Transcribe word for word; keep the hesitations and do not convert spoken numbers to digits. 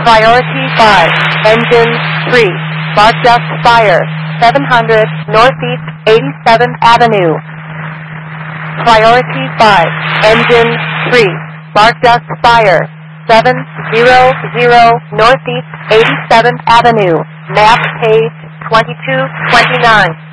Priority five, engine three, spark just fire, seven hundred Northeast eighty-seventh Avenue. Priority five, engine three, spark just fire, seven hundred Northeast eighty-seventh Avenue, map page twenty-two twenty-nine.